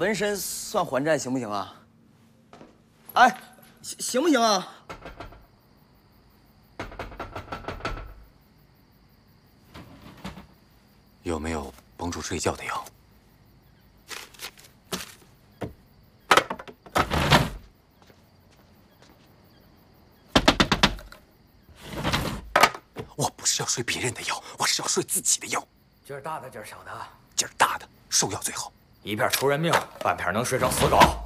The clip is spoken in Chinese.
纹身算还债行不行啊？哎，行不行啊？ 有没有帮助睡觉的药？我不是要睡别人的药，我是要睡自己的药。 劲儿大的，劲儿小的， 劲儿大的，收药最好。 一片出人命，半片能睡成死狗。